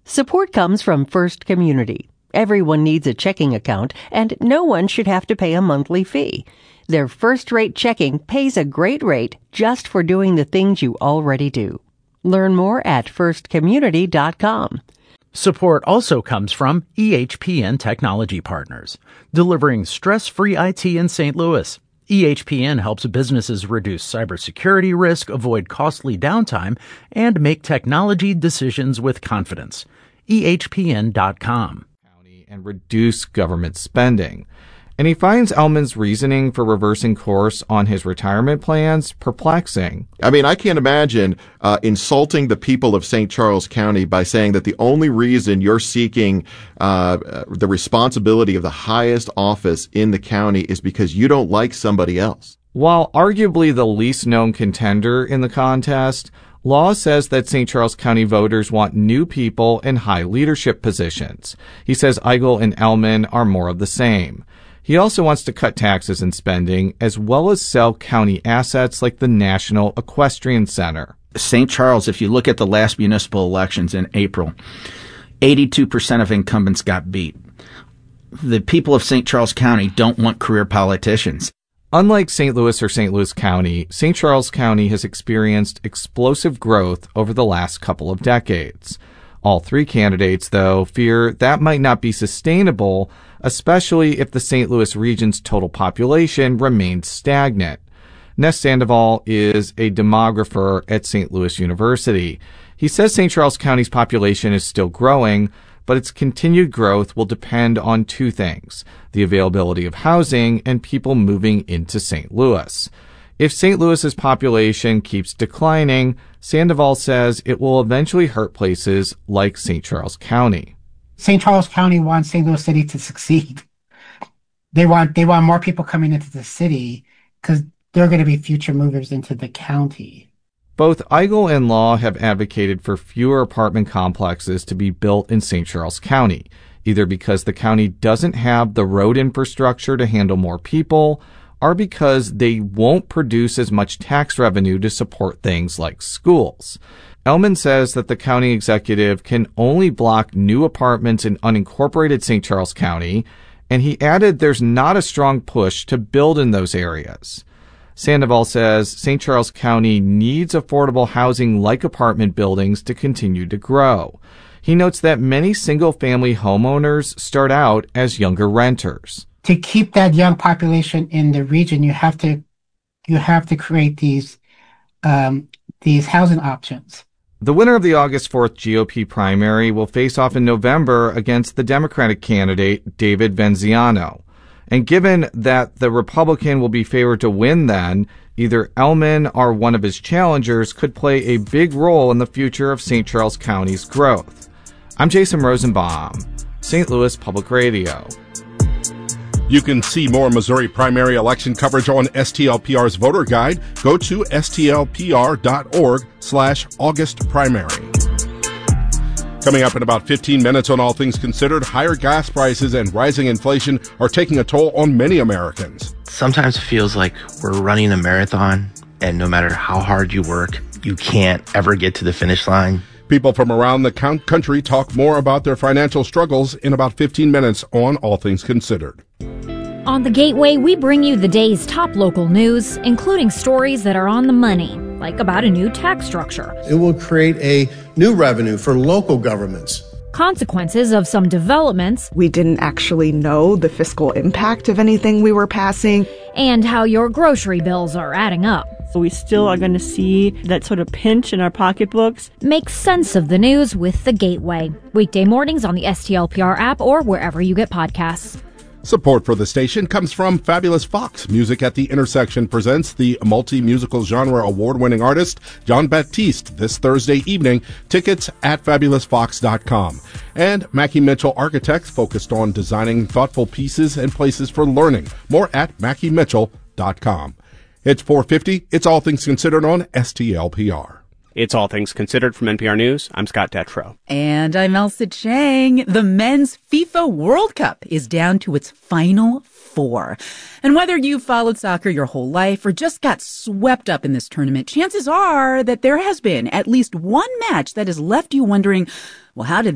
Support comes from First Community. Everyone needs a checking account, and no one should have to pay a monthly fee. Their first-rate checking pays a great rate just for doing the things you already do. Learn more at firstcommunity.com. Support also comes from EHPN Technology Partners, delivering stress-free IT in St. Louis. EHPN helps businesses reduce cybersecurity risk, avoid costly downtime, and make technology decisions with confidence. EHPN.com. And reduce government spending. And he finds Ellman's reasoning for reversing course on his retirement plans perplexing. I mean, I can't imagine insulting the people of St. Charles County by saying that the only reason you're seeking the responsibility of the highest office in the county is because you don't like somebody else. While arguably the least known contender in the contest, Law says that St. Charles County voters want new people in high leadership positions. He says Eigel and Ellman are more of the same. He also wants to cut taxes and spending, as well as sell county assets like the National Equestrian Center. St. Charles, if you look at the last municipal elections in April, 82% of incumbents got beat. The people of St. Charles County don't want career politicians. Unlike St. Louis or St. Louis County, St. Charles County has experienced explosive growth over the last couple of decades. All three candidates, though, fear that might not be sustainable, especially if the St. Louis region's total population remains stagnant. Ness Sandoval is a demographer at St. Louis University. He says St. Charles County's population is still growing, but its continued growth will depend on two things: the availability of housing and people moving into St. Louis. If St. Louis's population keeps declining, Sandoval says it will eventually hurt places like St. Charles County. St. Charles County wants St. Louis City to succeed. They want more people coming into the city because they're going to be future movers into the county. Both Eigel and Law have advocated for fewer apartment complexes to be built in St. Charles County, either because the county doesn't have the road infrastructure to handle more people, or because they won't produce as much tax revenue to support things like schools. Ellman says that the county executive can only block new apartments in unincorporated St. Charles County, and he added there's not a strong push to build in those areas. Sandoval says St. Charles County needs affordable housing like apartment buildings to continue to grow. He notes that many single-family homeowners start out as younger renters. To keep that young population in the region, you have to create these housing options. The winner of the August 4th GOP primary will face off in November against the Democratic candidate David Venziano. And given that the Republican will be favored to win then, either Ellman or one of his challengers could play a big role in the future of St. Charles County's growth. I'm Jason Rosenbaum, St. Louis Public Radio. You can see more Missouri primary election coverage on STLPR's voter guide. Go to stlpr.org/AugustPrimary. Coming up in about 15 minutes on All Things Considered, higher gas prices and rising inflation are taking a toll on many Americans. Sometimes it feels like we're running a marathon, and no matter how hard you work, you can't ever get to the finish line. People from around the country talk more about their financial struggles in about 15 minutes on All Things Considered. On The Gateway, we bring you the day's top local news, including stories that are on the money, like about a new tax structure. It will create a new revenue for local governments. Consequences of some developments. We didn't actually know the fiscal impact of anything we were passing. And how your grocery bills are adding up. We still are going to see that sort of pinch in our pocketbooks. Make sense of the news with The Gateway. Weekday mornings on the STLPR app or wherever you get podcasts. Support for the station comes from Fabulous Fox. Music at the Intersection presents the multi-musical genre award-winning artist Jon Batiste this Thursday evening. Tickets at fabulousfox.com. And Mackie Mitchell Architects, focused on designing thoughtful pieces and places for learning. More at mackiemitchell.com. It's 4:50. It's All Things Considered on STLPR. It's All Things Considered from NPR News. I'm Scott Detrow. And I'm Elsa Chang. The men's FIFA World Cup is down to its final four. And whether you've followed soccer your whole life or just got swept up in this tournament, chances are that there has been at least one match that has left you wondering, well, how did